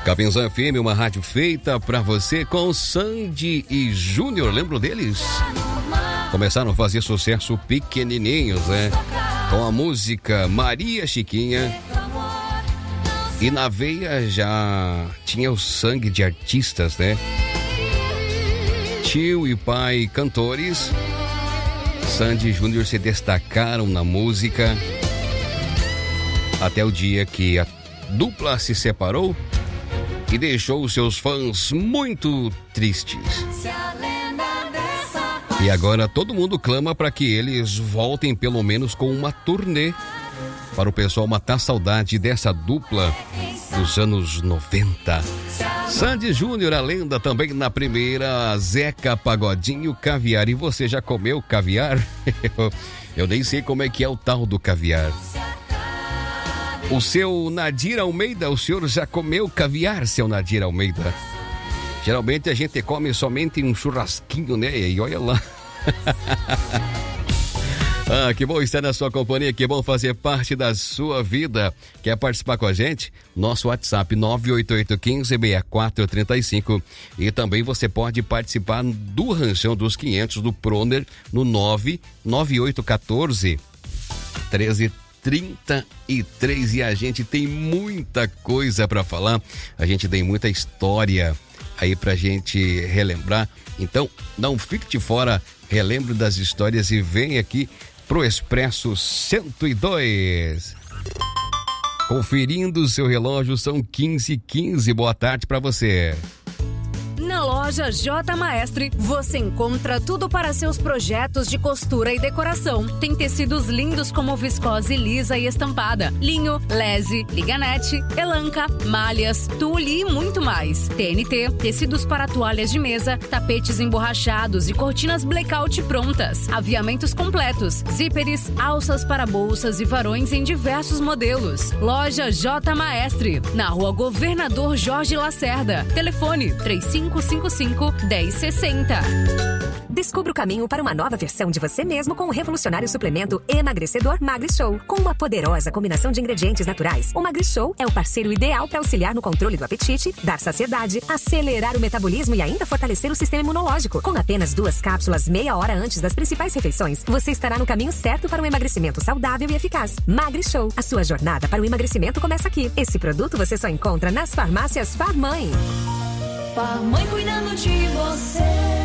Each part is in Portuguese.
Capinzão FM, uma rádio feita pra você com Sandy e Júnior, lembram deles? Começaram a fazer sucesso pequenininhos, né? Com a música Maria Chiquinha. E na veia já tinha o sangue de artistas, né? Tio e pai cantores. Sandy e Júnior se destacaram na música até o dia que a dupla se separou e deixou os seus fãs muito tristes. E agora todo mundo clama para que eles voltem pelo menos com uma turnê para o pessoal matar a saudade dessa dupla dos anos 90. Sandy Júnior, a lenda, também na primeira, Zeca Pagodinho, caviar. E você já comeu caviar? Eu nem sei como é que é o tal do caviar. O seu Nadir Almeida, o senhor já comeu caviar, seu Nadir Almeida? Geralmente a gente come somente um churrasquinho, né? E olha lá. Ah, que bom estar na sua companhia, que bom fazer parte da sua vida. Quer participar com a gente? Nosso WhatsApp 988156435. E também você pode participar do Ranchão dos 500 do Proner no 99814-1333. E a gente tem muita coisa para falar, a gente tem muita história aí pra gente relembrar. Então não fique de fora, relembre das histórias e vem aqui pro Expresso 102. Conferindo o seu relógio, são 15h15. Boa tarde para você. Na loja J Maestre, você encontra tudo para seus projetos de costura e decoração. Tem tecidos lindos como viscose lisa e estampada, linho, lese, liganete, elanca, malhas, tule e muito mais. TNT, tecidos para toalhas de mesa, tapetes emborrachados e cortinas blackout prontas. Aviamentos completos, zíperes, alças para bolsas e varões em diversos modelos. Loja J Maestre, na rua Governador Jorge Lacerda. Telefone 3555-1060. Descubra o caminho para uma nova versão de você mesmo com o revolucionário suplemento emagrecedor MagriShow. Com uma poderosa combinação de ingredientes naturais, o MagriShow é o parceiro ideal para auxiliar no controle do apetite, dar saciedade, acelerar o metabolismo e ainda fortalecer o sistema imunológico. Com apenas 2 cápsulas meia hora antes das principais refeições, você estará no caminho certo para um emagrecimento saudável e eficaz. MagriShow, a sua jornada para o emagrecimento começa aqui. Esse produto você só encontra nas farmácias Farmãe. Farmãe cuidando de você.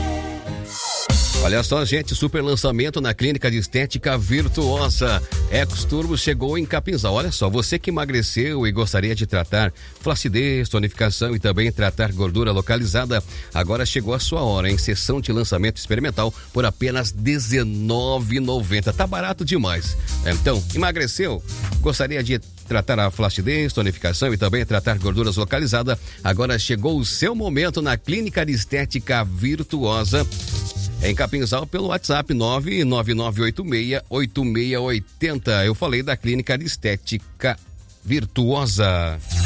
Olha só, gente, super lançamento na Clínica de Estética Virtuosa. Ecosturbo chegou em Capinzal. Olha só, você que emagreceu e gostaria de tratar flacidez, tonificação e também tratar gordura localizada, agora chegou a sua hora, em sessão de lançamento experimental por apenas R$19,90. Tá barato demais. Então, emagreceu? Gostaria de tratar a flacidez, tonificação e também tratar gorduras localizadas? Agora chegou o seu momento na Clínica de Estética Virtuosa. Em Capinzal, pelo WhatsApp 99986-8680. Eu falei da Clínica de Estética Virtuosa.